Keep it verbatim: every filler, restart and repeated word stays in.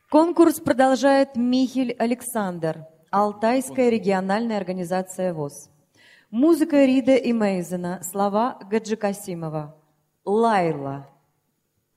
Конкурс продолжает Михель Александр, Алтайская региональная организация ВОС. Музыка Рида и Мейзена, слова Гаджикасимова. Лайла.